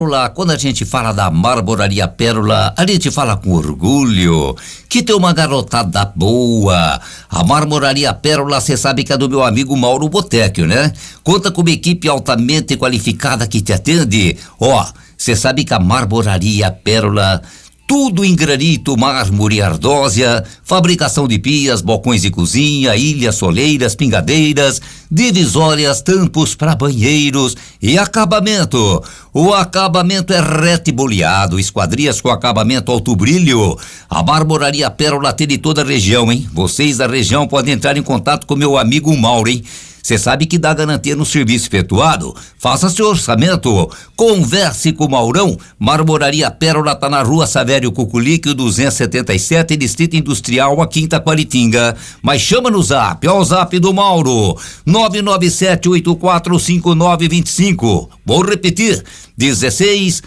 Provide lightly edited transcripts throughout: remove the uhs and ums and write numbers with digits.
Quando a gente fala da Marmoraria Pérola, a gente fala com orgulho que tem uma garotada boa. A Marmoraria Pérola, você sabe que é do meu amigo Mauro Botelho, né? Conta com uma equipe altamente qualificada que te atende. Você sabe que a Marmoraria Pérola, tudo em granito, mármore e ardósia, fabricação de pias, balcões de cozinha, ilhas, soleiras, pingadeiras, divisórias, tampos para banheiros e acabamento. O acabamento é reto e boleado, esquadrias com acabamento alto brilho. A Marmoraria Pérola atende toda a região, hein? Vocês da região podem entrar em contato com meu amigo Mauro, hein? Você sabe que dá garantia no serviço efetuado? Faça seu orçamento. Converse com o Maurão. Marmoraria Pérola tá na Rua Savério Cuculique, 277, Distrito Industrial, aqui em Taquaritinga. Mas chama no zap, ó o zap do Mauro, 997845925. Vou repetir, 16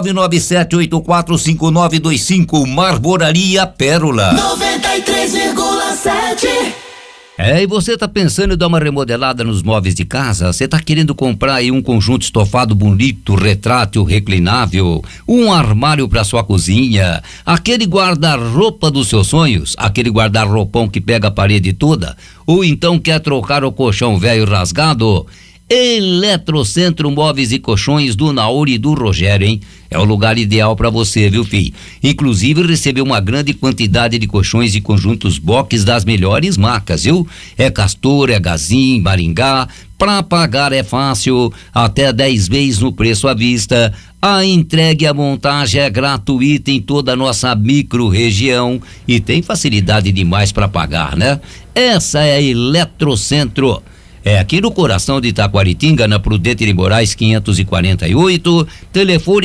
997845925. Marmoraria Pérola 93,7. E você tá pensando em dar uma remodelada nos móveis de casa? Você tá querendo comprar aí um conjunto estofado bonito, retrátil, reclinável, um armário para sua cozinha, aquele guarda-roupa dos seus sonhos, aquele guarda-roupão que pega a parede toda, ou então quer trocar o colchão velho rasgado? Eletrocentro Móveis e Colchões do Nauri e do Rogério, hein? É o lugar ideal para você, viu, filho? Inclusive recebeu uma grande quantidade de colchões e conjuntos box das melhores marcas, viu? É Castor, é Gazin, Maringá. Pra pagar é fácil, até 10 vezes no preço à vista. A entrega e a montagem é gratuita em toda a nossa micro-região e tem facilidade demais para pagar, né? Essa é a Eletrocentro. É aqui no coração de Taquaritinga, na Prudente de Moraes 548, telefone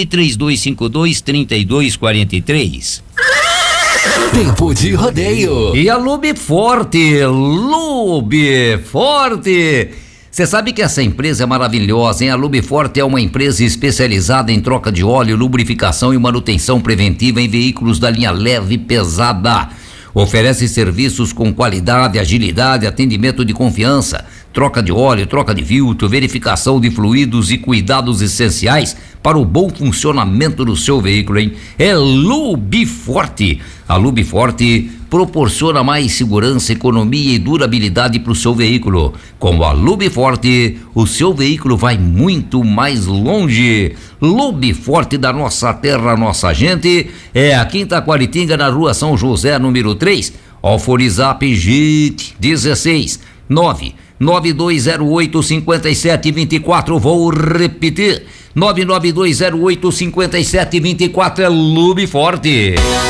3252-3243. Tempo de rodeio. E a Lube Forte, Você sabe que essa empresa é maravilhosa, hein? A Lube Forte é uma empresa especializada em troca de óleo, lubrificação e manutenção preventiva em veículos da linha leve e pesada. Oferece serviços com qualidade, agilidade, atendimento de confiança, troca de óleo, troca de filtro, verificação de fluidos e cuidados essenciais para o bom funcionamento do seu veículo, hein? É Lube Forte. A Lube Forte proporciona mais segurança, economia e durabilidade para o seu veículo. Com a Lube Forte, o seu veículo vai muito mais longe. Lube Forte da nossa terra, nossa gente, é aqui em Taquaritinga, na Rua São José, número 3. Alforizap JIT 16 992085724. Vou repetir, 992085724 é Lube Forte.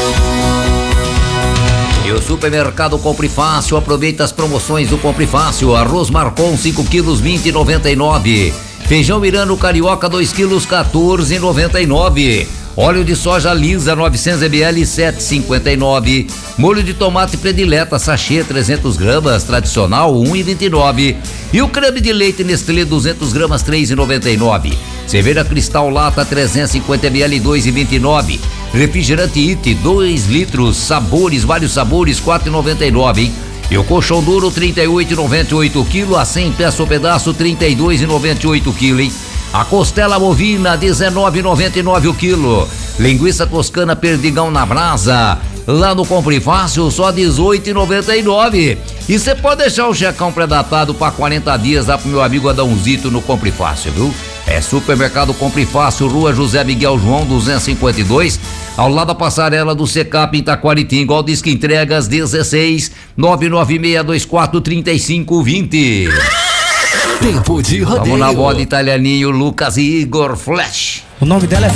E o supermercado Compre Fácil, aproveita as promoções do Compre Fácil. Arroz Marcon 5 quilos 20,99. Feijão Irano Carioca 2 quilos 14,99. Óleo de soja lisa 900 ml 7,59. Molho de tomate predileta sachê 300 gramas tradicional 1,29. E o creme de leite Nestlé 200 gramas 3,99. Cerveja Cristal lata 350 ml 2,29. Refrigerante IT 2 litros sabores, vários sabores 4,99, hein? E o colchão duro 38,98 kg, a 100 peça o pedaço 32,98 kg, hein? A costela bovina 19,99 o quilo. Linguiça toscana perdigão na brasa, lá no Compre Fácil só 18,99. E você pode deixar o checão pré-datado para 40 dias lá pro meu amigo Adãozito no Compre Fácil, viu? É Supermercado Compre Fácil, Rua José Miguel João 252, ao lado da passarela do Secap em Taquaritinga. Ao Disque Entregas 16 996243520. Tempo de rodeio. Vamos na moda italianinho, Lucas e Igor Flash. O nome dela é